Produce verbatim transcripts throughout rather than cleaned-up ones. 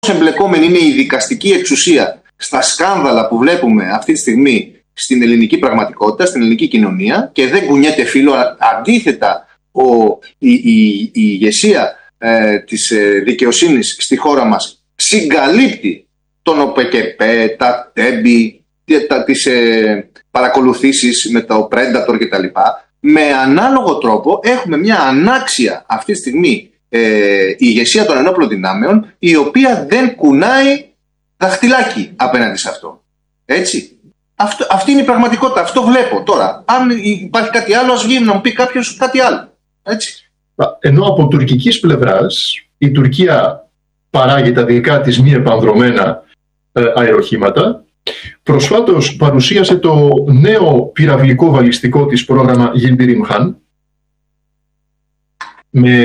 εμπλεκόμενη είναι η δικαστική εξουσία στα σκάνδαλα που βλέπουμε αυτή τη στιγμή στην ελληνική πραγματικότητα, στην ελληνική κοινωνία, και δεν κουνιέται φύλλο. Αντίθετα, ο, η, η, η ηγεσία ε, της ε, δικαιοσύνης στη χώρα μας συγκαλύπτει τον ΟΠΕΚΕΠΕ, τα ΤΕΜΠΗ, τα, τις ε, παρακολουθήσεις με το Predator κτλ. Με ανάλογο τρόπο έχουμε μια ανάξια αυτή τη στιγμή ε, η ηγεσία των ενόπλων δυνάμεων, η οποία δεν κουνάει δαχτυλάκι απέναντι σε αυτό. Έτσι. Αυτό, αυτή είναι η πραγματικότητα. Αυτό βλέπω. Τώρα, αν υπάρχει κάτι άλλο, ας βγει να μου πει κάποιος κάτι άλλο. Έτσι. Ενώ από τουρκικής πλευράς η Τουρκία παράγει τα δικά της μη επανδρωμένα ε, αεροχήματα. Προσφάτως παρουσίασε το νέο πυραυλικό βαλιστικό της πρόγραμμα Yildirim-Han με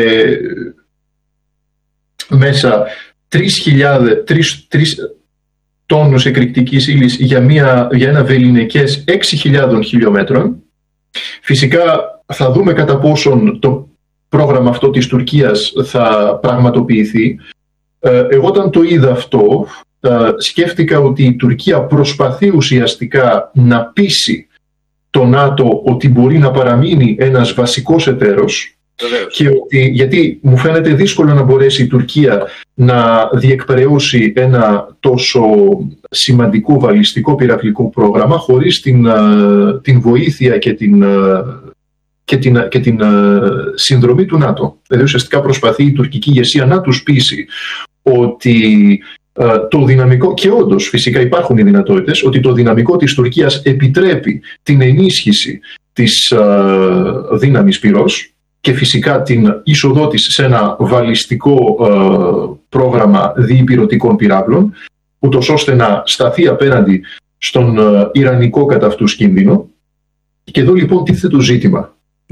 μέσα τρεις χιλιάδες τόνους εκρηκτικής ύλης για, μια, για ένα βεληνικές έξι χιλιάδες χιλιόμετρων. Φυσικά θα δούμε κατά πόσον το πρόγραμμα αυτό της Τουρκίας θα πραγματοποιηθεί. Εγώ όταν το είδα αυτό, σκέφτηκα ότι η Τουρκία προσπαθεί ουσιαστικά να πείσει το ΝΑΤΟ ότι μπορεί να παραμείνει ένας βασικός εταίρος. Και ότι, γιατί μου φαίνεται δύσκολο να μπορέσει η Τουρκία να διεκπεραιώσει ένα τόσο σημαντικό βαλιστικό πυραυλικό πρόγραμμα χωρίς την, την βοήθεια και την, και την, και την συνδρομή του ΝΑΤΟ. Δηλαδή ουσιαστικά προσπαθεί η τουρκική ηγεσία να τους πείσει ότι το δυναμικό, και όντως φυσικά υπάρχουν οι δυνατότητες, ότι το δυναμικό της Τουρκίας επιτρέπει την ενίσχυση της δύναμης πυρός και φυσικά την είσοδό της σε ένα βαλιστικό ε, πρόγραμμα διυπηρωτικών πυράβλων, ούτως ώστε να σταθεί απέναντι στον ε, ιρανικό κατά αυτούς κίνδυνο. Και εδώ λοιπόν τίθεται το ζήτημα.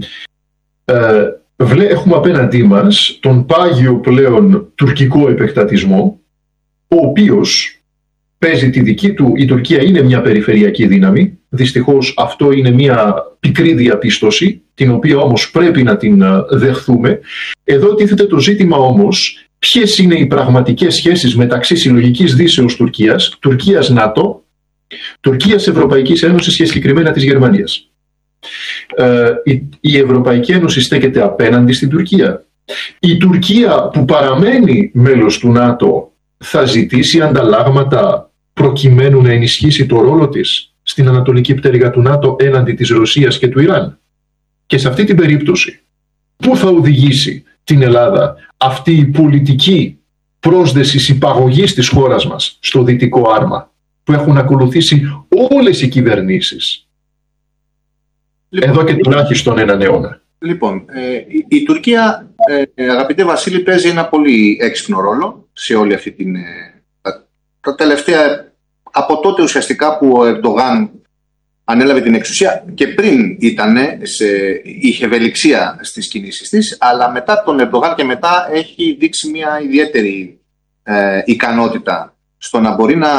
Ε, βλέ, έχουμε απέναντί μας τον πάγιο πλέον τουρκικό επεκτατισμό, ο οποίος παίζει τη δική του. Η Τουρκία είναι μια περιφερειακή δύναμη. Δυστυχώς αυτό είναι μια πικρή διαπίστωση, την οποία όμως πρέπει να την δεχθούμε. Εδώ τίθεται το ζήτημα όμως, ποιες είναι οι πραγματικές σχέσεις μεταξύ συλλογικής δύσεως Τουρκίας, Τουρκίας ΝΑΤΟ, Τουρκίας Ευρωπαϊκής Ένωσης και συγκεκριμένα της Γερμανίας. Ε, η, η Ευρωπαϊκή Ένωση στέκεται απέναντι στην Τουρκία. Η Τουρκία που παραμένει μέλος του ΝΑΤΟ θα ζητήσει ανταλλάγματα προκειμένου να ενισχύσει το ρόλο της στην ανατολική πτέρυγα του ΝΑΤΟ έναντι της Ρωσίας και του Ιράν. Και σε αυτή την περίπτωση, πού θα οδηγήσει την Ελλάδα αυτή η πολιτική πρόσδεσης υπαγωγής της χώρας μας στο δυτικό άρμα, που έχουν ακολουθήσει όλες οι κυβερνήσεις λοιπόν, εδώ και τουλάχιστον έναν αιώνα. Λοιπόν, ε, η, η Τουρκία, ε, αγαπητέ Βασίλη, παίζει ένα πολύ έξυπνο ρόλο σε όλη αυτή την... Ε, τα, τα τελευταία, από τότε ουσιαστικά που ο Ερντογάν ανέλαβε την εξουσία, και πριν ήτανε, σε, είχε ευελιξία στις κινήσεις της, αλλά μετά τον Ερντογάν και μετά έχει δείξει μια ιδιαίτερη ε, ικανότητα στο να μπορεί να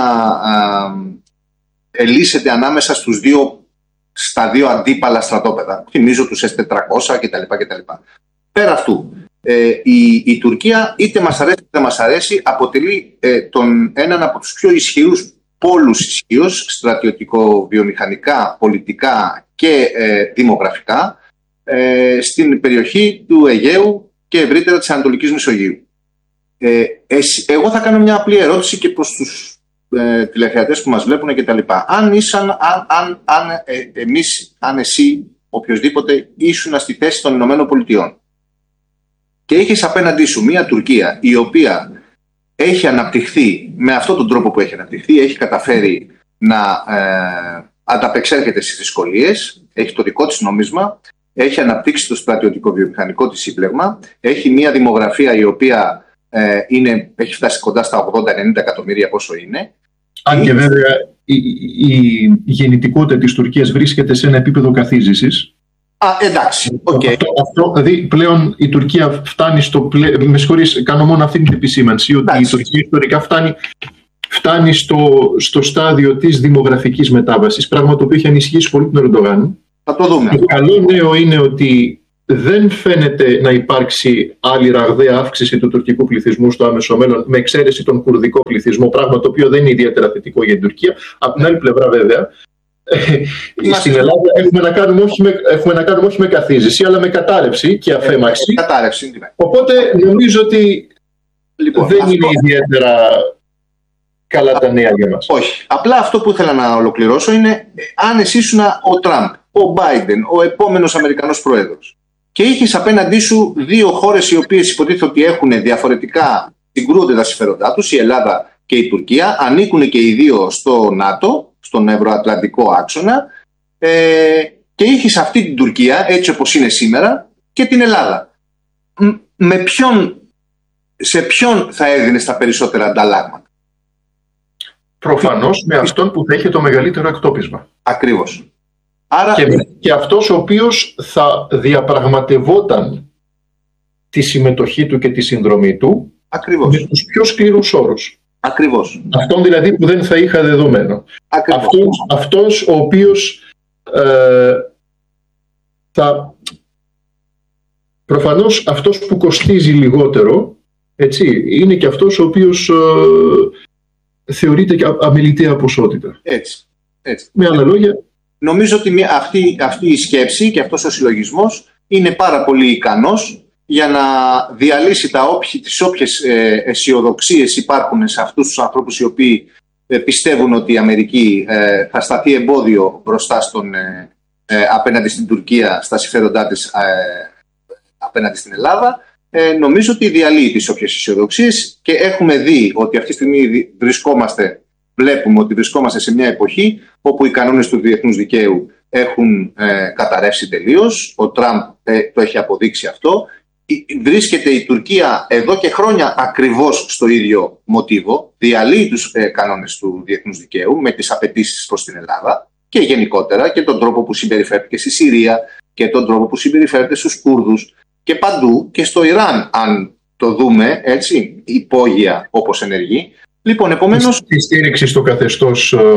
ε, ελίσσεται ανάμεσα στους δύο, στα δύο αντίπαλα στρατόπεδα. Θυμίζω τους ες τετρακόσια κτλ. κτλ. Πέρα αυτού, ε, η, η Τουρκία, είτε μας αρέσει είτε δεν μας αρέσει, αποτελεί ε, τον, έναν από τους πιο ισχυρούς πόλους ισχύως, στρατιωτικό, βιομηχανικά, πολιτικά και ε, δημογραφικά, ε, στην περιοχή του Αιγαίου και ευρύτερα της Ανατολικής Μεσογείου. Ε, εσύ, εγώ θα κάνω μια απλή ερώτηση και προς τους ε, τηλεθεατές που μας βλέπουν και τα λοιπά. Αν, ήσαν, αν, αν, αν, ε, εμείς, αν εσύ, οποιοσδήποτε, ήσουν στη θέση των Ηνωμένων Πολιτειών και είχες απέναντί σου μια Τουρκία η οποία έχει αναπτυχθεί με αυτόν τον τρόπο που έχει αναπτυχθεί, έχει καταφέρει να ε, ανταπεξέρχεται στις δυσκολίες, έχει το δικό της νόμισμα, έχει αναπτύξει το στρατιωτικό βιομηχανικό της σύμπλεγμα, έχει μια δημογραφία η οποία ε, είναι, έχει φτάσει κοντά στα ογδόντα με ενενήντα εκατομμύρια πόσο είναι. Αν και βέβαια η, η, η γεννητικότητα της Τουρκίας βρίσκεται σε ένα επίπεδο καθίζησης. Α, εντάξει. Okay. Αυτό, αυτό, δηλαδή πλέον η Τουρκία φτάνει στο πλέον. Με συγχωρείς, κάνω μόνο αυτή την επισήμανση, ότι εντάξει. Η Τουρκία ιστορικά φτάνει, φτάνει στο, στο στάδιο της δημογραφικής μετάβασης, πράγμα το οποίο έχει ανισχύσει πολύ τον Ερντογάν. Θα το δούμε. Το καλό νέο είναι ότι δεν φαίνεται να υπάρξει άλλη ραγδαία αύξηση του τουρκικού πληθυσμού στο άμεσο μέλλον, με εξαίρεση τον κουρδικό πληθυσμό, πράγμα το οποίο δεν είναι ιδιαίτερα θετικό για την Τουρκία. Από την άλλη πλευρά, βέβαια, στην Ελλάδα έχουμε να, κάνουμε όχι με, έχουμε να κάνουμε όχι με καθίζηση, αλλά με κατάρρευση και αφέμαξη. Ε, κατάρρευση. Οπότε νομίζω ότι λοιπόν, δεν αυτό... είναι ιδιαίτερα καλά τα νέα για μας. Όχι. Απλά αυτό που ήθελα να ολοκληρώσω είναι, αν εσύ ήσουν ο Τραμπ, ο Μπάιντεν, ο επόμενος Αμερικανός Πρόεδρος, και είχες απέναντί σου δύο χώρες οι οποίες υποτίθεται ότι έχουν διαφορετικά, συγκρούονται τα συμφέροντά τους, η Ελλάδα και η Τουρκία, ανήκουν και οι δύο στο ΝΑΤΟ, στον Ευρωατλαντικό άξονα, ε, και είχες αυτή την Τουρκία, έτσι όπως είναι σήμερα, και την Ελλάδα. Με ποιον, σε ποιον θα έδινες τα περισσότερα ανταλλάγματα? Προφανώς με αυτόν που θα είχε το μεγαλύτερο εκτόπισμα. Ακριβώς. Άρα... Και, και αυτός ο οποίος θα διαπραγματευόταν τη συμμετοχή του και τη συνδρομή του. Ακριβώς. Με τους πιο σκληρούς όρους. Ακριβώς. Αυτόν δηλαδή που δεν θα είχα δεδομένο. Αυτός, αυτός ο οποίος ε, θα... Προφανώς αυτός που κοστίζει λιγότερο, έτσι, είναι και αυτός ο οποίος ε, θεωρείται και αμεληταία ποσότητα. Έτσι. Έτσι. Με άλλα λόγια... Νομίζω ότι αυτή, αυτή η σκέψη και αυτός ο συλλογισμός είναι πάρα πολύ ικανός για να διαλύσει τα όποιοι, τις όποιες ε, αισιοδοξίες υπάρχουν σε αυτούς τους ανθρώπους οι οποίοι ε, πιστεύουν ότι η Αμερική ε, θα σταθεί εμπόδιο μπροστά στον, ε, ε, απέναντι στην Τουρκία, στα συμφέροντά της ε, απέναντι στην Ελλάδα. Ε, νομίζω ότι διαλύει τις όποιες αισιοδοξίες και έχουμε δει ότι αυτή τη στιγμή βρισκόμαστε, βλέπουμε ότι βρισκόμαστε σε μια εποχή όπου οι κανόνες του διεθνούς δικαίου έχουν ε, καταρρεύσει τελείως. Ο Τραμπ ε, το έχει αποδείξει αυτό. Βρίσκεται η Τουρκία εδώ και χρόνια ακριβώς στο ίδιο μοτίβο. Διαλύει τους ε, κανόνες του διεθνούς δικαίου με τις απαιτήσεις προς την Ελλάδα και γενικότερα και τον τρόπο που συμπεριφέρθηκε στη Συρία και τον τρόπο που συμπεριφέρεται στους Κούρδους και παντού, και στο Ιράν, αν το δούμε έτσι, υπόγεια όπως ενεργεί. Λοιπόν, επομένως... Τη στήριξη στο καθεστώς ε,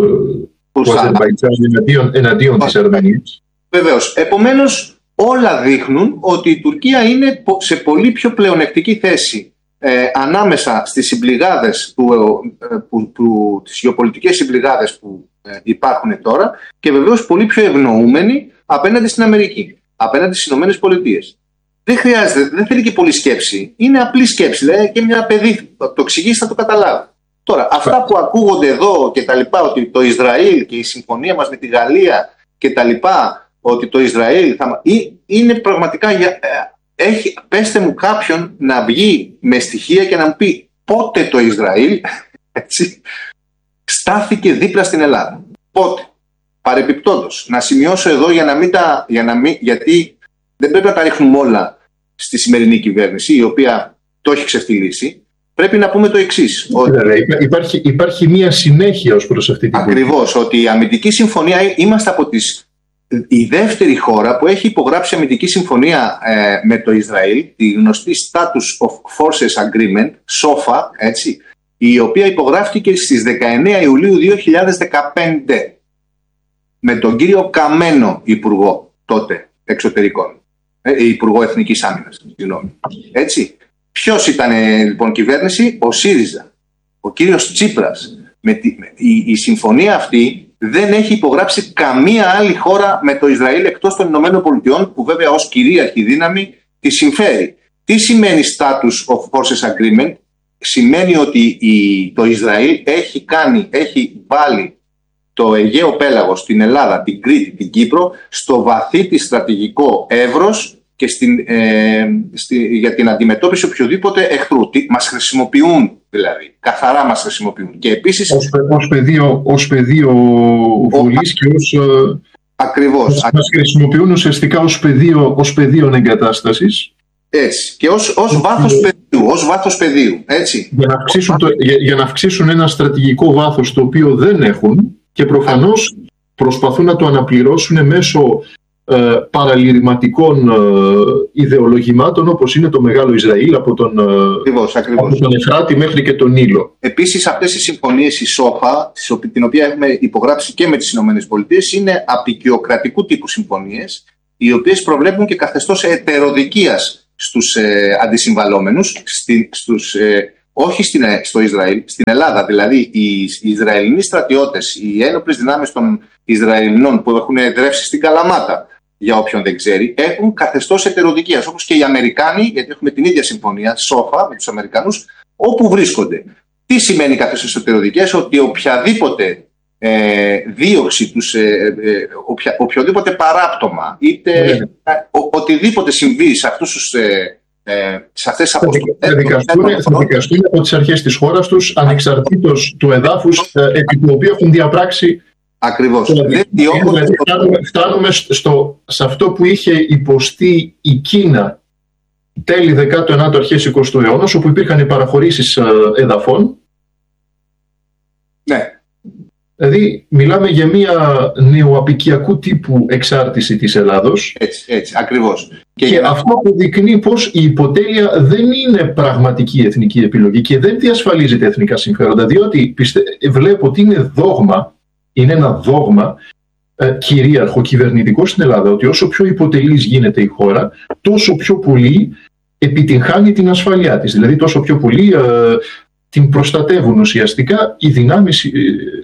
του Αζερμπαϊτζάν εναντίον, εναντίον της Αρμενίας. Βεβαίως. Επομένως, όλα δείχνουν ότι η Τουρκία είναι σε πολύ πιο πλεονεκτική θέση ε, ανάμεσα στις συμπληγάδες, που, ε, που, που, τις γεωπολιτικές συμπληγάδες που ε, υπάρχουν τώρα, και βεβαίως πολύ πιο ευνοούμενη απέναντι στην Αμερική, απέναντι στις Ηνωμένες Πολιτείες. Δεν χρειάζεται, δεν θέλει και πολλή σκέψη. Είναι απλή σκέψη. Δηλαδή και μια παιδί το εξηγήσει, θα το καταλάβει. Τώρα, αυτά που ακούγονται εδώ και τα λοιπά, ότι το Ισραήλ και η συμφωνία μας με τη Γαλλία και τα λοιπά, ότι το Ισραήλ θα... είναι πραγματικά για... Έχει... Πέστε μου κάποιον να βγει με στοιχεία και να μου πει πότε το Ισραήλ έτσι, στάθηκε δίπλα στην Ελλάδα. Πότε. Παρεπιπτόντως, να σημειώσω εδώ για να μην τα... Για να μην... γιατί δεν πρέπει να τα ρίχνουμε όλα στη σημερινή κυβέρνηση, η οποία το έχει ξεφτυλίσει. Πρέπει να πούμε το εξής. Ότι... Υπάρχει, υπάρχει μία συνέχεια ως προς αυτή την Ακριβώς, ότι η αμυντική συμφωνία, είμαστε από τις, η δεύτερη χώρα που έχει υπογράψει αμυντική συμφωνία ε, με το Ισραήλ, τη γνωστή Status of Forces Agreement, σόφα, έτσι, η οποία υπογράφηκε στις δεκαεννέα Ιουλίου δύο χιλιάδες δεκαπέντε με τον κύριο Καμένο υπουργό τότε εξωτερικών, ε, υπουργό Εθνικής Άμυνας, συγγνώμη. Έτσι. Ποιος ήταν λοιπόν κυβέρνηση? Ο ΣΥΡΙΖΑ, ο κύριος Τσίπρας. Με τη, με, η, η συμφωνία αυτή δεν έχει υπογράψει καμία άλλη χώρα με το Ισραήλ εκτός των Ηνωμένων Πολιτειών, που βέβαια ως κυρίαρχη δύναμη τη συμφέρει. Τι σημαίνει Status of Forces Agreement? Σημαίνει ότι η, το Ισραήλ έχει κάνει, έχει βάλει το Αιγαίο Πέλαγος, την Ελλάδα, την Κρήτη, την Κύπρο στο βαθύ της στρατηγικό εύρος και στην, ε, στη, για την αντιμετώπιση οποιοδήποτε εχθρού. Τι, μας χρησιμοποιούν δηλαδή, καθαρά μας χρησιμοποιούν. Και επίσης, ως, ως πεδίο, ως πεδίο βολής και ως... Ακριβώς. Ως, μας χρησιμοποιούν ουσιαστικά ως πεδίο, ως πεδίο εγκατάστασης. Έτσι. Και ως, ως βάθος πεδίου. Ως βάθος πεδίου. Έτσι. Για να, αυξήσουν το, για, για να αυξήσουν ένα στρατηγικό βάθος το οποίο δεν έχουν και προφανώς προσπαθούν να το αναπληρώσουν μέσω ε, παραλυρηματικών ε, ιδεολογημάτων, όπως είναι το Μεγάλο Ισραήλ από τον, ακριβώς, ακριβώς. από τον Εφράτη μέχρι και τον Νείλο. Επίσης, αυτές οι συμφωνίες, η ΣΟΦΑ, την οποία έχουμε υπογράψει και με τις ΗΠΑ, είναι απικιοκρατικού τύπου συμφωνίες, οι οποίες προβλέπουν και καθεστώς ετεροδικίας στους ε, αντισυμβαλόμενους, στη, στους, ε, όχι στην, στο Ισραήλ, στην Ελλάδα. Δηλαδή οι, οι Ισραηλινοί στρατιώτες, οι ένοπλες δυνάμεις των Ισραηλινών που έχουν εδρεύσει στην Καλαμάτα, για όποιον δεν ξέρει, έχουν καθεστώς ετεροδικίας, όπως και οι Αμερικάνοι, γιατί έχουμε την ίδια συμφωνία, σόφα με τους Αμερικανούς, όπου βρίσκονται. Τι σημαίνει καθεστώς ετεροδικίας? Ότι οποιαδήποτε ε, δίωξη τους, ε, ε, οποια, οποιοδήποτε παράπτωμα, είτε yeah. ο, οτιδήποτε συμβεί σε αυτούς τους ε, ε, σε αυτές τις αποστολές, θα δικαστούν από τις αρχές της χώρας τους, ανεξαρτήτως του εδάφους επί του οποίου έχουν διαπράξει. Ακριβώς. Δηλαδή, δηλαδή, φτάνουμε, φτάνουμε στο, σε αυτό που είχε υποστεί η Κίνα τέλη δεκάτου ενάτου αρχές εικοστού αιώνα, όπου υπήρχαν οι παραχωρήσεις εδαφών. Ναι. Δηλαδή μιλάμε για μια νεοαπικιακού τύπου εξάρτηση της Ελλάδος. Έτσι, έτσι, ακριβώς. Και, και για... αυτό αποδεικνύει πως η υποτέλεια δεν είναι πραγματική εθνική επιλογή και δεν διασφαλίζεται εθνικά συμφέροντα, διότι πιστε... βλέπω ότι είναι δόγμα, είναι ένα δόγμα ε, κυρίαρχο κυβερνητικό στην Ελλάδα, ότι όσο πιο υποτελής γίνεται η χώρα, τόσο πιο πολύ επιτυγχάνει την ασφαλειά της. Δηλαδή τόσο πιο πολύ ε, την προστατεύουν ουσιαστικά οι δυνάμεις ε,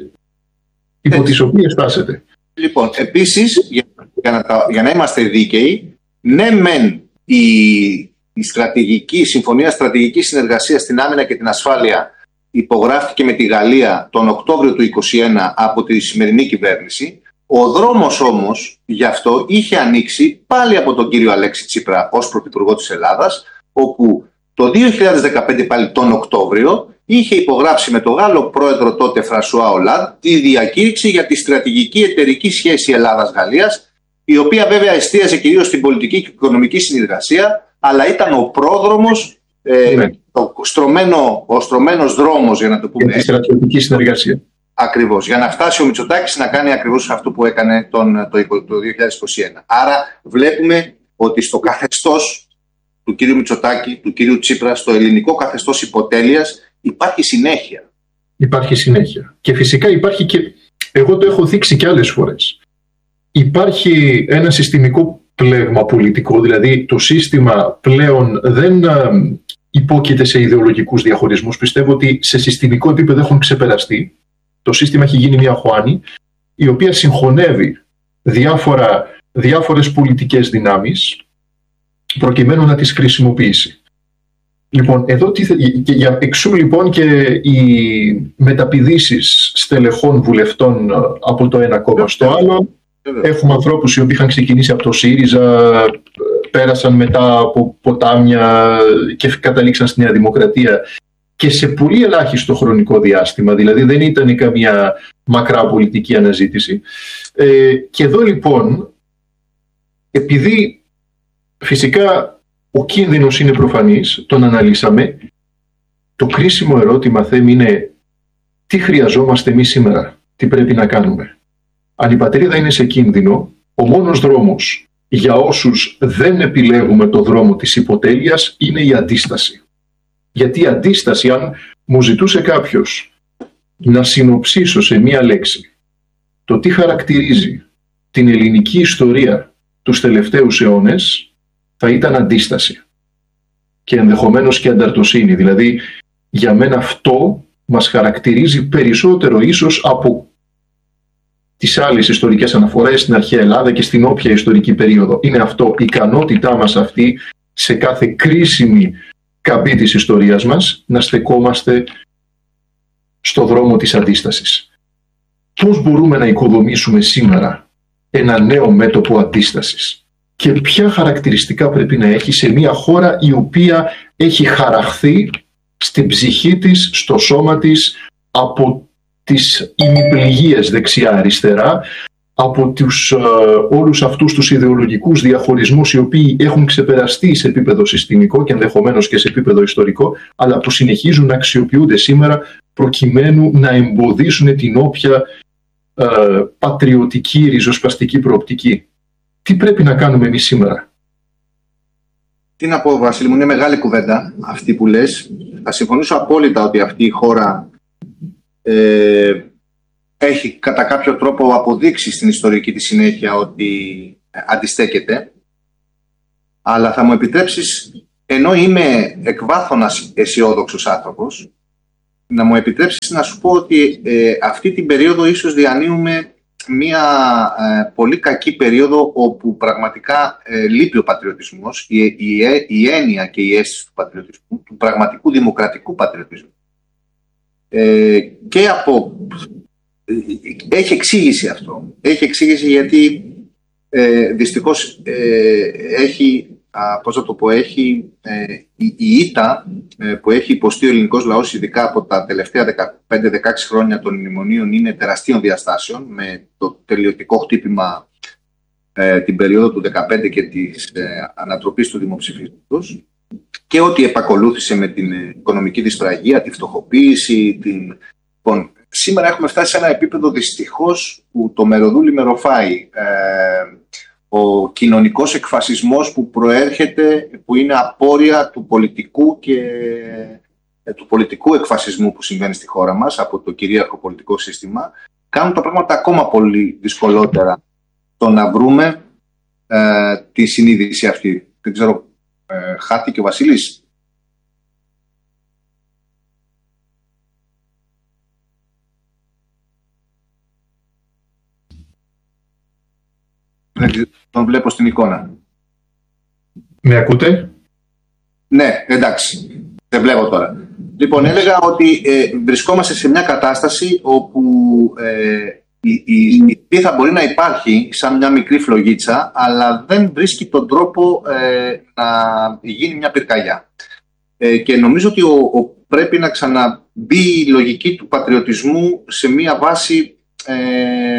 υπό τις οποίες τάσσεται. Λοιπόν, επίσης, για, για, να, για να είμαστε δίκαιοι, ναι μεν η, η στρατηγική, η Συμφωνία Στρατηγικής Συνεργασίας στην Άμυνα και την Ασφάλεια υπογράφηκε με τη Γαλλία τον Οκτώβριο του είκοσι ένα από τη σημερινή κυβέρνηση. Ο δρόμος όμως γι' αυτό είχε ανοίξει πάλι από τον κύριο Αλέξη Τσίπρα ως Πρωθυπουργό της Ελλάδας, όπου το δύο χιλιάδες δεκαπέντε πάλι τον Οκτώβριο είχε υπογράψει με τον Γάλλο πρόεδρο τότε Φρανσουά Ολάντ τη διακήρυξη για τη στρατηγική εταιρική σχέση Ελλάδας-Γαλλίας, η οποία βέβαια εστίαζε κυρίως στην πολιτική και οικονομική συνεργασία, αλλά ήταν ο πρόδρομος, ε, ναι. το στρωμένο, ο στρωμένος δρόμος, για να το πούμε. Για τη στρατιωτική συνεργασία. Ακριβώς, για να φτάσει ο Μητσοτάκης να κάνει ακριβώς αυτό που έκανε τον, το, το δύο χιλιάδες είκοσι ένα. Άρα βλέπουμε ότι στο καθεστώς του κύριου Μητσοτάκη, του κύριου Τσίπρα, στο ελληνικό καθεστώς υποτέλειας υπάρχει συνέχεια. Υπάρχει συνέχεια. Και φυσικά υπάρχει και, εγώ το έχω δείξει και άλλες φορές, υπάρχει ένα συστημικό πλέγμα πολιτικό, δηλαδή το σύστημα πλέον δεν υπόκειται σε ιδεολογικούς διαχωρισμούς. Πιστεύω ότι σε συστημικό επίπεδο έχουν ξεπεραστεί. Το σύστημα έχει γίνει μια χωάνη, η οποία συγχωνεύει διάφορα, διάφορες πολιτικές δυνάμεις προκειμένου να τις χρησιμοποιήσει. Λοιπόν, εδώ για εξού λοιπόν και οι μεταπηδήσεις στελεχών βουλευτών από το ένα κόμμα στο άλλο. Έχουμε ανθρώπους οι οποίοι είχαν ξεκινήσει από το ΣΥΡΙΖΑ, πέρασαν μετά από ποτάμια και καταλήξαν στη Νέα Δημοκρατία και σε πολύ ελάχιστο χρονικό διάστημα, δηλαδή δεν ήταν καμία μακρά πολιτική αναζήτηση. Ε, και εδώ λοιπόν, επειδή φυσικά ο κίνδυνος είναι προφανής, τον αναλύσαμε, το κρίσιμο ερώτημα Θέμη είναι τι χρειαζόμαστε εμείς σήμερα, τι πρέπει να κάνουμε. Αν η πατρίδα είναι σε κίνδυνο, ο μόνος δρόμος για όσους δεν επιλέγουμε το δρόμο της υποτέλειας είναι η αντίσταση. Γιατί η αντίσταση, αν μου ζητούσε κάποιος να συνοψίσω σε μία λέξη το τι χαρακτηρίζει την ελληνική ιστορία τους τελευταίους αιώνες, θα ήταν αντίσταση. Και ενδεχομένως και ανταρτοσύνη. Δηλαδή, για μένα αυτό μας χαρακτηρίζει περισσότερο ίσως από τις άλλες ιστορικές αναφορές στην αρχαία Ελλάδα και στην όποια ιστορική περίοδο. Είναι αυτό, η ικανότητά μας αυτή σε κάθε κρίσιμη καμπή της ιστορίας μας να στεκόμαστε στο δρόμο της αντίστασης. Πώς μπορούμε να οικοδομήσουμε σήμερα ένα νέο μέτωπο αντίστασης και ποια χαρακτηριστικά πρέπει να έχει σε μια χώρα η οποία έχει χαραχθεί στην ψυχή της, στο σώμα της από τις ημιπληγίες δεξιά-αριστερά, από τους, ε, όλους αυτούς τους ιδεολογικούς διαχωρισμούς οι οποίοι έχουν ξεπεραστεί σε επίπεδο συστημικό και ενδεχομένως και σε επίπεδο ιστορικό, αλλά που συνεχίζουν να αξιοποιούνται σήμερα προκειμένου να εμποδίσουν την όποια ε, πατριωτική, ριζοσπαστική προοπτική. Τι πρέπει να κάνουμε εμείς σήμερα? Τι να πω, Βασίλη μου, είναι μεγάλη κουβέντα αυτή που λες. Θα συμφωνήσω απόλυτα ότι αυτή η χώρα ε, έχει κατά κάποιο τρόπο αποδείξει στην ιστορική της συνέχεια ότι αντιστέκεται, αλλά θα μου επιτρέψεις, ενώ είμαι εκβάθωνας αισιόδοξος άνθρωπος, να μου επιτρέψεις να σου πω ότι ε, αυτή την περίοδο ίσως διανύουμε μια ε, πολύ κακή περίοδο όπου πραγματικά ε, λείπει ο πατριωτισμός, η, η, η έννοια και η αίσθηση του πατριωτισμού, του πραγματικού δημοκρατικού πατριωτισμού. Ε, και από... Ε, έχει εξήγηση αυτό. Έχει εξήγηση γιατί ε, δυστυχώς ε, έχει... Α, πώς θα το πω, έχει ε, η, η ήττα ε, που έχει υποστεί ο ελληνικός λαός, ειδικά από τα τελευταία δεκαπέντε δεκαέξι χρόνια των μνημονίων, είναι τεραστίων διαστάσεων, με το τελειωτικό χτύπημα ε, την περίοδο του δεκαπέντε και της ε, ανατροπής του δημοψηφίσματος, και ό,τι επακολούθησε με την οικονομική δυσπραγία, τη φτωχοποίηση. Την... Λοιπόν, σήμερα έχουμε φτάσει σε ένα επίπεδο δυστυχώς που το μεροδούλι μεροφάει. Ε, ο κοινωνικός εκφασισμός που προέρχεται, που είναι απόρρια του πολιτικού και ε, του πολιτικού εκφασισμού που συμβαίνει στη χώρα μας από το κυρίαρχο πολιτικό σύστημα, κάνουν τα πράγματα ακόμα πολύ δυσκολότερα το να βρούμε ε, τη συνείδηση αυτή. Δεν ξέρω, ε, χάθηκε ο Βασίλης. Τον βλέπω στην εικόνα. Με ακούτε? Ναι, εντάξει. Δεν βλέπω τώρα. Λοιπόν, έλεγα ότι ε, βρισκόμαστε σε μια κατάσταση όπου ε, η, η, η πίθα μπορεί να υπάρχει σαν μια μικρή φλογίτσα, αλλά δεν βρίσκει τον τρόπο ε, να γίνει μια πυρκαγιά. Ε, και νομίζω ότι ο, ο, πρέπει να ξαναμπεί η λογική του πατριωτισμού σε μια βάση ε,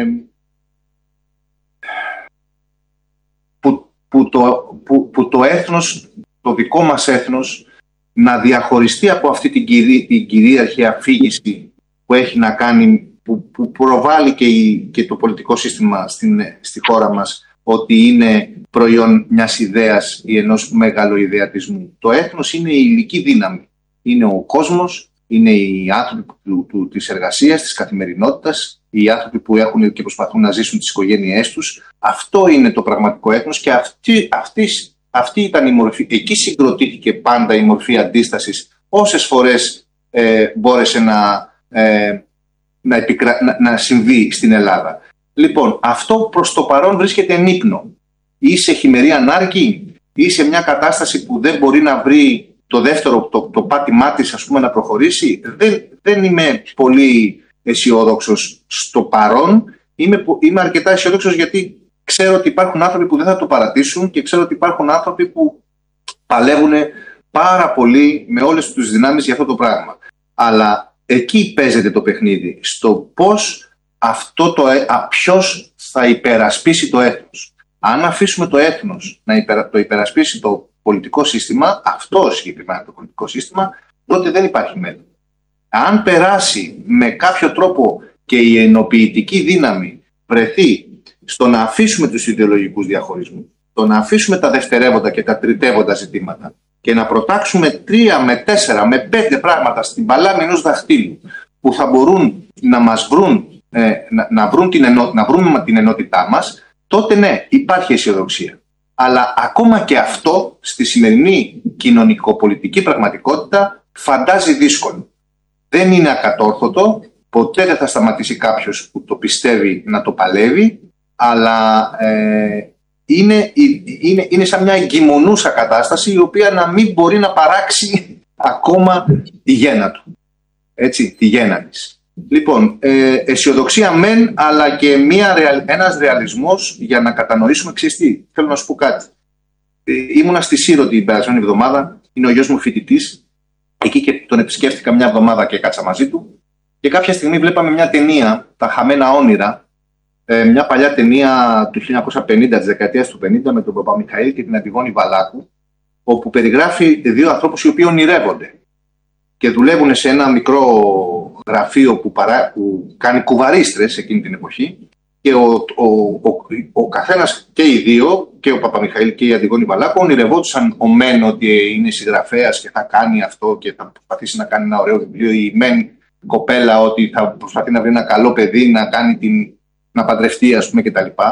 που, που, το, που, που το έθνος, το δικό μας έθνος, να διαχωριστεί από αυτή την, κυρί, την κυρίαρχη αφήγηση που έχει να κάνει, που, που προβάλλει και, η, και το πολιτικό σύστημα στην, στη χώρα μας, ότι είναι προϊόν μιας ιδέας ή ενός μεγαλοειδεατισμού. Το έθνος είναι η υλική δύναμη. Είναι ο κόσμος, είναι οι άνθρωποι του, του, της εργασίας, της καθημερινότητας, οι άνθρωποι που έχουν και προσπαθούν να ζήσουν τις οικογένειές τους. Αυτό είναι το πραγματικό έθνος και αυτή, αυτή, αυτή ήταν η μορφή. Εκεί συγκροτήθηκε πάντα η μορφή αντίστασης. Όσες φορές ε, μπόρεσε να, ε, να, επικρα... να, να συμβεί στην Ελλάδα. Λοιπόν, αυτό προς το παρόν βρίσκεται εν ύπνο. Ή σε χειμερή ανάρκη, ή σε μια κατάσταση που δεν μπορεί να βρει το δεύτερο, το, το πάτημά της, ας πούμε, να προχωρήσει. Δεν, δεν είμαι πολύ αισιόδοξος στο παρόν. Είμαι, είμαι αρκετά αισιόδοξος γιατί ξέρω ότι υπάρχουν άνθρωποι που δεν θα το παρατήσουν και ξέρω ότι υπάρχουν άνθρωποι που παλεύουν πάρα πολύ με όλες τους δυνάμεις για αυτό το πράγμα. Αλλά εκεί παίζεται το παιχνίδι. Στο πώς αυτό το, α, ποιος θα υπερασπίσει το έθνος. Αν αφήσουμε το έθνος να υπερα, το υπερασπίσει το πολιτικό σύστημα, αυτό συγκεκριμένα το πολιτικό σύστημα, τότε δεν υπάρχει μέλλον. Αν περάσει με κάποιο τρόπο και η ενοποιητική δύναμη βρεθεί στο να αφήσουμε τους ιδεολογικούς διαχωρισμούς, στο να αφήσουμε τα δευτερεύοντα και τα τριτεύοντα ζητήματα και να προτάξουμε τρία με τέσσερα με πέντε πράγματα στην παλάμη ενός δαχτύλου που θα μπορούν να μας βρουν, ε, να, να, βρουν την ενό, να βρούμε την ενότητά μας, τότε ναι, υπάρχει αισιοδοξία. Αλλά ακόμα και αυτό στη σημερινή κοινωνικοπολιτική πραγματικότητα φαντάζει δύσκολο. Δεν είναι ακατόρθωτο, ποτέ δεν θα σταματήσει κάποιος που το πιστεύει να το παλεύει, αλλά ε, είναι, είναι, είναι σαν μια εγκυμονούσα κατάσταση η οποία να μην μπορεί να παράξει ακόμα τη γέννα του. Έτσι, τη γέννα της. Λοιπόν, ε, αισιοδοξία μεν, αλλά και μια, ένας ρεαλισμός για να κατανοήσουμε ξεστή. Θέλω να σου πω κάτι. Ε, ήμουνα στη Σύρο την περασμένη εβδομάδα, είναι ο γιος μου φοιτητής, εκεί και τον επισκέφτηκα μια εβδομάδα και κάτσα μαζί του και κάποια στιγμή βλέπαμε μια ταινία, Τα Χαμένα Όνειρα, ε, μια παλιά ταινία του χίλια εννιακόσια πενήντα, της δεκαετίας του πενήντα, με τον Παπαμιχαήλ και την Αντιγόνη Βαλάκου, όπου περιγράφει δύο ανθρώπους οι οποίοι ονειρεύονται και δουλεύουν σε ένα μικρό γραφείο που, παρά, που κάνει κουβαρίστρες εκείνη την εποχή και ο, ο, ο, ο καθένας και οι δύο, και ο Παπαμιχαήλ και η Αντιγόνη Βαλάκου, ονειρευόντουσαν ο μεν ότι είναι συγγραφέας και θα κάνει αυτό και θα προσπαθήσει να κάνει ένα ωραίο βιβλίο, η μεν κοπέλα ότι θα προσπαθεί να βρει ένα καλό παιδί, να, κάνει την, να παντρευτεί, ας πούμε, κτλ.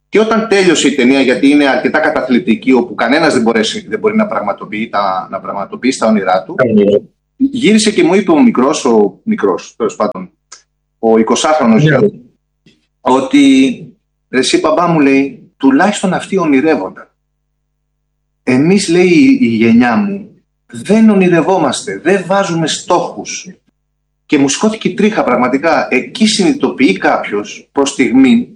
Και όταν τέλειωσε η ταινία, γιατί είναι αρκετά καταθλιπτική, όπου κανένας δεν, μπορέσει, δεν μπορεί να πραγματοποιήσει τα, να πραγματοποιήσει τα όνειρά του, γύρισε και μου είπε ο μικρός, ο μικρός, τέλος πάντων, ο εικοσάχρονος, yeah. ότι εσύ μπαμπά μου, λέει, τουλάχιστον αυτοί ονειρεύονταν. Εμείς, λέει, η γενιά μου, δεν ονειρευόμαστε, δεν βάζουμε στόχους. Και μου σκόθηκε η τρίχα πραγματικά. Εκεί συνειδητοποιεί κάποιος προς στιγμή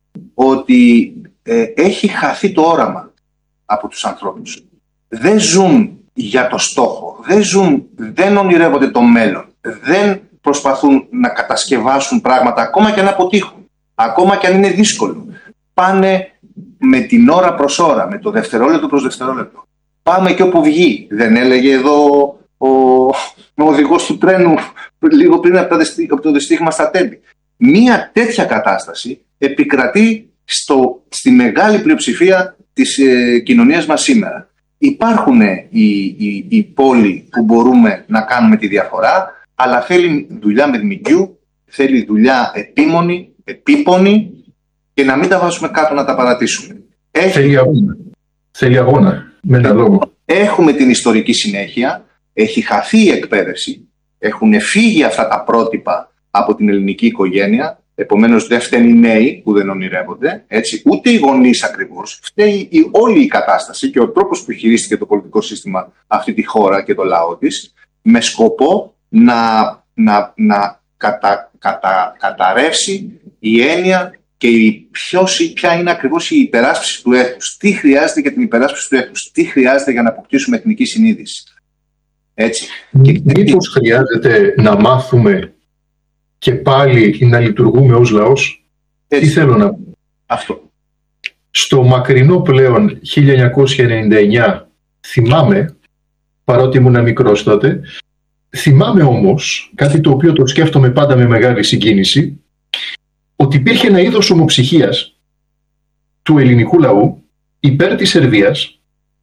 ότι ε, έχει χαθεί το όραμα από τους ανθρώπους. Δεν ζουν για το στόχο, δεν ζουν, δεν ονειρεύονται το μέλλον, δεν προσπαθούν να κατασκευάσουν πράγματα ακόμα και αν αποτύχουν, ακόμα και αν είναι δύσκολο. Πάνε με την ώρα προς ώρα, με το δευτερόλεπτο προς δευτερόλεπτο. Πάμε και όπου βγει. Δεν έλεγε εδώ ο, ο οδηγός του τρένου λίγο πριν από, από το δυστύχημα στα Τέμπη. Μία τέτοια κατάσταση επικρατεί στο, στη μεγάλη πλειοψηφία της ε, κοινωνίας μας σήμερα. Υπάρχουν οι, οι, οι πόλοι που μπορούμε να κάνουμε τη διαφορά, αλλά θέλει δουλειά με δημιουργιού, θέλει δουλειά επίμονη, επίπονη, και να μην τα βάζουμε κάτω να τα παρατήσουμε. Έχει... Θέλει αγώνα. Θέλει αγώνα. Με ένα λόγο. Έχουμε την ιστορική συνέχεια, έχει χαθεί η εκπαίδευση, έχουν φύγει αυτά τα πρότυπα από την ελληνική οικογένεια, επομένως δεν φταίνουν οι νέοι που δεν ονειρεύονται, έτσι, ούτε οι γονείς ακριβώς. Φταίει η, όλη η κατάσταση και ο τρόπος που χειρίστηκε το πολιτικό σύστημα αυτή τη χώρα και το λαό της, με σκοπό να, να, να κατα, κατα, καταρρεύσει η έννοια και η ποιος, ποια είναι ακριβώς η υπεράσπιση του έθνους. Τι χρειάζεται για την υπεράσπιση του έθνους, τι χρειάζεται για να αποκτήσουμε εθνική συνείδηση. Έτσι. Μήπως χρειάζεται να μάθουμε και πάλι να λειτουργούμε ως λαός? Έτσι. Τι θέλω να πω. Αυτό. Στο μακρινό πλέον χίλια εννιακόσια ενενήντα εννιά θυμάμαι, παρότι ήμουν μικρός τότε, θυμάμαι όμως κάτι το οποίο το σκέφτομαι πάντα με μεγάλη συγκίνηση, ότι υπήρχε ένα είδος ομοψυχίας του ελληνικού λαού υπέρ της Σερβίας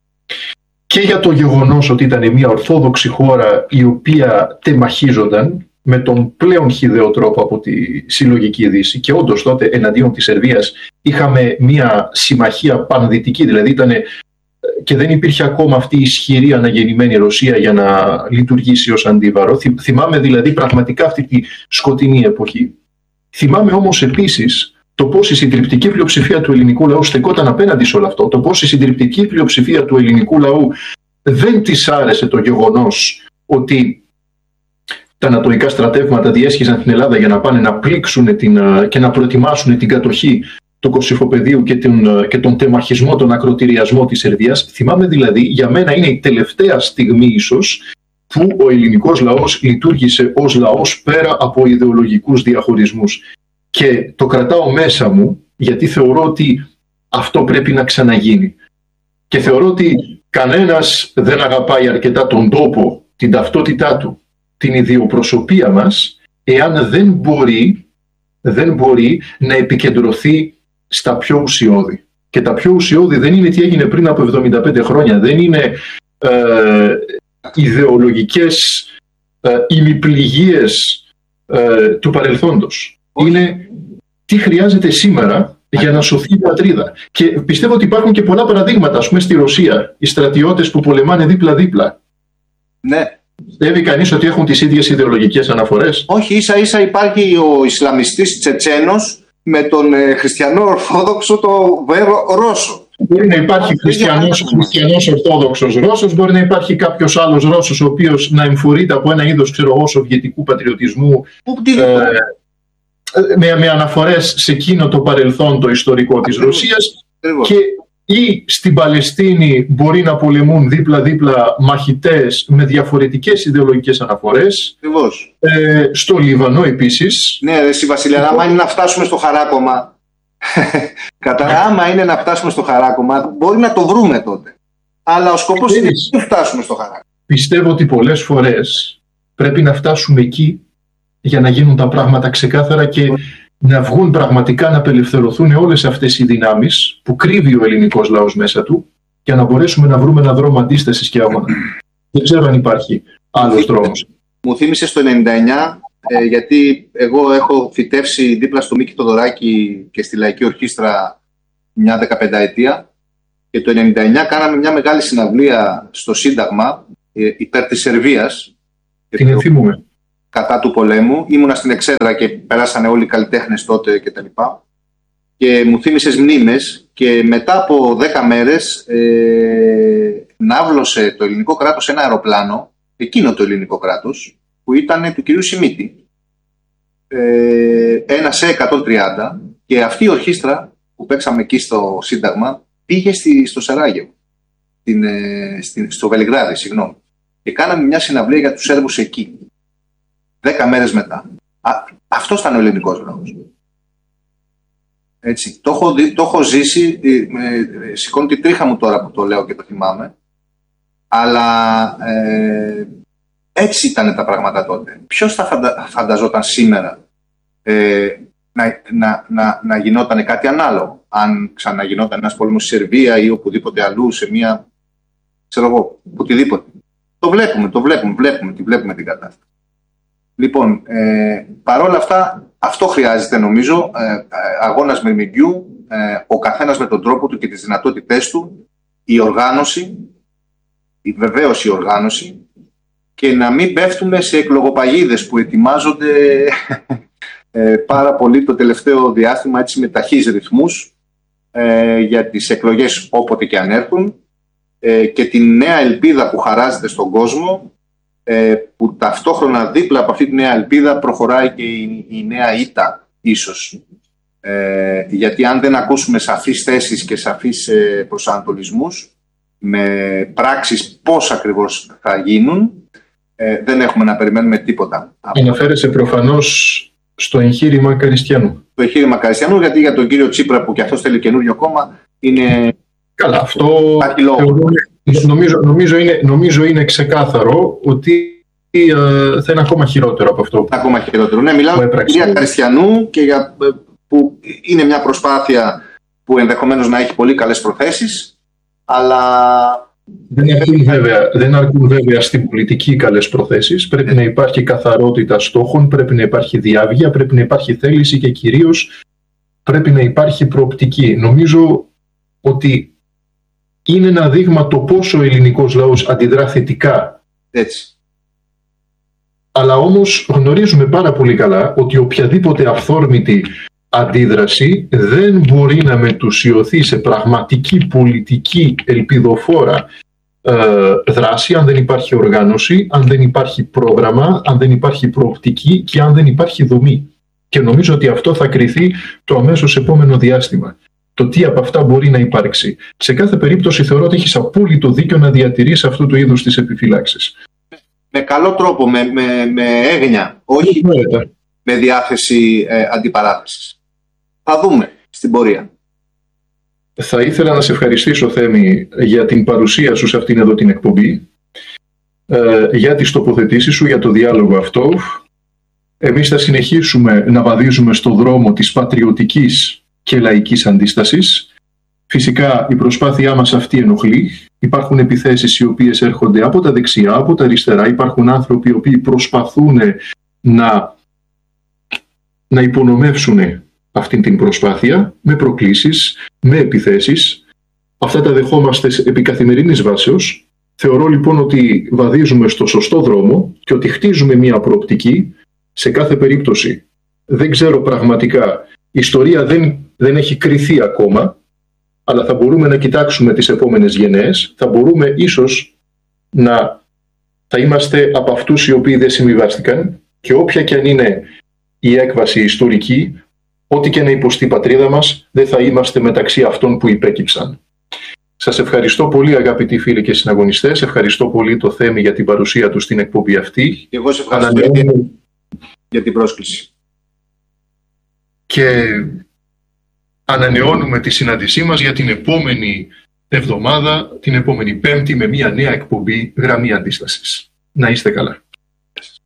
και για το γεγονός ότι ήταν μια ορθόδοξη χώρα η οποία τεμαχίζονταν με τον πλέον χυδαίο τρόπο από τη συλλογική Δύση, και όντως τότε εναντίον της Σερβίας είχαμε μια συμμαχία πανδυτική, δηλαδή ήταν και δεν υπήρχε ακόμα αυτή η ισχυρή αναγεννημένη Ρωσία για να λειτουργήσει ως αντίβαρο. Θυμάμαι δηλαδή πραγματικά αυτή τη σκοτεινή εποχή. Θυμάμαι όμως επίσης το πώς η συντριπτική πλειοψηφία του ελληνικού λαού στεκόταν απέναντι σε όλο αυτό, το πώς η συντριπτική πλειοψηφία του ελληνικού λαού δεν της άρεσε το γεγονός ότι τα ανατολικά στρατεύματα διέσχιζαν την Ελλάδα για να πάνε να πλήξουν την, και να προετοιμάσουν την κατοχή του Κωσυφοπεδίου και τον, και τον τεμαχισμό, τον ακροτηριασμό της Σερβίας. Θυμάμαι δηλαδή, για μένα είναι η τελευταία στιγμή ίσως που ο ελληνικός λαός λειτουργήσε ως λαός πέρα από ιδεολογικούς διαχωρισμούς. Και το κρατάω μέσα μου γιατί θεωρώ ότι αυτό πρέπει να ξαναγίνει. Και θεωρώ ότι κανένας δεν αγαπάει αρκετά τον τόπο, την ταυτότητά του, την ιδιοπροσωπία μας, εάν δεν μπορεί, δεν μπορεί να επικεντρωθεί στα πιο ουσιώδη. Και τα πιο ουσιώδη δεν είναι τι έγινε πριν από εβδομήντα πέντε χρόνια, δεν είναι ε, ιδεολογικές ε, ημιπληγίες ε, του παρελθόντος. Είναι τι χρειάζεται σήμερα για να σωθεί η πατρίδα. Και πιστεύω ότι υπάρχουν και πολλά παραδείγματα, ας πούμε στη Ρωσία, οι στρατιώτες που πολεμάνε δίπλα-δίπλα. Ναι. Πιστεύει κανείς ότι έχουν τις ίδιες ιδεολογικές αναφορές? Όχι, ίσα ίσα υπάρχει ο Ισλαμιστής Τσετσένος με τον ε, χριστιανό Ορθόδοξο το Βέβο Ρώσο. Μπορεί να υπάρχει χριστιανός, χριστιανός Ορθόδοξος Ρώσος, μπορεί να υπάρχει κάποιος άλλος Ρώσος ο οποίος να εμφορείται από ένα είδος, ξέρω εγώ, σοβιετικού πατριωτισμού ε, με, με αναφορές σε εκείνο το παρελθόν το ιστορικό της Ρωσίας. Και ή στην Παλαιστίνη μπορεί να πολεμούν δίπλα-δίπλα μαχητές με διαφορετικές ιδεολογικές αναφορές. Ακριβώς. Ε, στο Λίβανο επίσης. Ναι, εσύ Βασίλεια, άμα είναι να φτάσουμε στο χαράκωμα, κατά άμα είναι να φτάσουμε στο χαράκωμα, μπορεί να το βρούμε τότε. Αλλά ο σκοπός είναι να φτάσουμε στο χαράκωμα. Πιστεύω ότι πολλές φορές πρέπει να φτάσουμε εκεί για να γίνουν τα πράγματα ξεκάθαρα και να βγουν πραγματικά, να απελευθερωθούν όλες αυτές οι δυνάμεις που κρύβει ο ελληνικός λαός μέσα του, για να μπορέσουμε να βρούμε έναν δρόμο αντίστασης και αγώνα. Δεν ξέρω αν υπάρχει άλλος δρόμος. Μου θύμισε στο ενενήντα εννιά, ε, γιατί εγώ έχω φυτεύσει δίπλα στο Μίκη Θοδωράκη και στη Λαϊκή Ορχήστρα μια δεκαπενταετία και το ενενήντα εννιά κάναμε μια μεγάλη συναυλία στο Σύνταγμα ε, υπέρ της Σερβίας. Την ενθυμούμε. Κατά του πολέμου. Ήμουνα στην Εξέδρα και περάσανε όλοι οι καλλιτέχνες τότε και τα λοιπά. Και μου θύμισες μνήμες και μετά από δέκα μέρες ε, ναύλωσε το ελληνικό κράτος ένα αεροπλάνο, εκείνο το ελληνικό κράτος, που ήταν του κυρίου Σιμίτη, ε, ένα σε εκατόν τριάντα, και αυτή η ορχήστρα που παίξαμε εκεί στο Σύνταγμα πήγε στη, στο Σαράγεβο, στην, ε, στην, στο Βελιγράδι, συγγνώμη, και κάναμε μια συναυλία για τους Σέρβους εκεί, δέκα μέρες μετά. Α, αυτός ήταν ο ελληνικός λαός. Έτσι. Το, έχω, το έχω ζήσει, ε, σηκώνει τη τρίχα μου τώρα που το λέω και το θυμάμαι, αλλά ε, έτσι ήταν τα πράγματα τότε. Ποιος θα φαντα, φανταζόταν σήμερα ε, να, να, να, να γινόταν κάτι ανάλογο, αν ξαναγινόταν ένας πόλεμος στη Σερβία ή οπουδήποτε αλλού, σε μια, ξέρω εγώ, οπουδήποτε. Το βλέπουμε, το βλέπουμε, βλέπουμε, τη βλέπουμε την κατάσταση. Λοιπόν, ε, παρόλα αυτά, αυτό χρειάζεται νομίζω, ε, αγώνας μυρμηγκιού, ε, ο καθένας με τον τρόπο του και τις δυνατότητές του, η οργάνωση, η βεβαίως η οργάνωση, και να μην πέφτουμε σε εκλογοπαγίδες που ετοιμάζονται ε, πάρα πολύ το τελευταίο διάστημα, έτσι, με ταχύς ρυθμούς ε, για τις εκλογές όποτε και αν έρθουν, ε, και την νέα ελπίδα που χαράζεται στον κόσμο, ε, που ταυτόχρονα δίπλα από αυτή τη νέα ελπίδα προχωράει και η, η νέα ήττα ίσως. Ε, γιατί αν δεν ακούσουμε σαφείς θέσεις και σαφείς ε, προσανατολισμούς με πράξεις πώς ακριβώς θα γίνουν, ε, δεν έχουμε να περιμένουμε τίποτα. Αναφέρεσαι προφανώς στο εγχείρημα Καριστιανού. Το εγχείρημα Καριστιανού, γιατί για τον κύριο Τσίπρα που και αυτός θέλει καινούριο κόμμα είναι... Καλά, αυτό νομίζω, νομίζω, είναι, νομίζω είναι ξεκάθαρο ότι ε, θα είναι ακόμα χειρότερο από αυτό. Ακόμα χειρότερο. Ναι, μιλάμε για κυρία Καριστιανού και για, που είναι μια προσπάθεια που ενδεχομένως να έχει πολύ καλές προθέσεις, αλλά... Δεν αρκούν βέβαια, δεν αρκούν βέβαια στην πολιτική καλές προθέσεις. Πρέπει yeah. να υπάρχει καθαρότητα στόχων, πρέπει να υπάρχει διάβγεια, πρέπει να υπάρχει θέληση και κυρίως πρέπει να υπάρχει προοπτική. Νομίζω ότι είναι ένα δείγμα το πόσο ο ελληνικός λαός αντιδρά θετικά. Έτσι. Αλλά όμως γνωρίζουμε πάρα πολύ καλά ότι οποιαδήποτε αυθόρμητη αντίδραση δεν μπορεί να μετουσιωθεί σε πραγματική πολιτική ελπιδοφόρα ε, δράση αν δεν υπάρχει οργάνωση, αν δεν υπάρχει πρόγραμμα, αν δεν υπάρχει προοπτική και αν δεν υπάρχει δομή. Και νομίζω ότι αυτό θα κριθεί το αμέσως επόμενο διάστημα. Το τι από αυτά μπορεί να υπάρξει. Σε κάθε περίπτωση θεωρώ ότι έχεις απόλυτο δίκιο να διατηρείς αυτού του είδους τις επιφυλάξεις. Με καλό τρόπο, με, με, με έγνοια, όχι με, με διάθεση ε, αντιπαράθεσης. Θα δούμε στην πορεία. Θα ήθελα να σε ευχαριστήσω, Θέμη, για την παρουσία σου σε αυτήν εδώ την εκπομπή, ε, για τις τοποθετήσεις σου, για το διάλογο αυτό. Εμείς θα συνεχίσουμε να βαδίζουμε στο δρόμο της πατριωτικής και λαϊκής αντίστασης. Φυσικά η προσπάθειά μας αυτή ενοχλεί. Υπάρχουν επιθέσεις οι οποίες έρχονται από τα δεξιά, από τα αριστερά. Υπάρχουν άνθρωποι οι οποίοι προσπαθούν να, να υπονομεύσουν αυτή την προσπάθεια με προκλήσεις, με επιθέσεις. Αυτά τα δεχόμαστε επί καθημερινής βάσεως. Θεωρώ λοιπόν ότι βαδίζουμε στο σωστό δρόμο και ότι χτίζουμε μια προοπτική. Σε κάθε περίπτωση δεν ξέρω πραγματικά, η ιστορία δεν, δεν έχει κριθεί ακόμα, αλλά θα μπορούμε να κοιτάξουμε τις επόμενες γενναίες, θα μπορούμε ίσως να θα είμαστε από αυτούς οι οποίοι δεν συμβιβάστηκαν και όποια και αν είναι η έκβαση ιστορική, ό,τι και να υποστεί η πατρίδα μας, δεν θα είμαστε μεταξύ αυτών που υπέκυψαν. Σας ευχαριστώ πολύ, αγαπητοί φίλοι και συναγωνιστές. Ευχαριστώ πολύ το Θέμη για την παρουσία του στην εκπομπή αυτή. Εγώ σε ευχαριστώ Ανανεώνουμε... για την πρόσκληση. Και ανανεώνουμε τη συνάντησή μας για την επόμενη εβδομάδα, την επόμενη Πέμπτη, με μια νέα εκπομπή Γραμμή Αντίστασης. Να είστε καλά.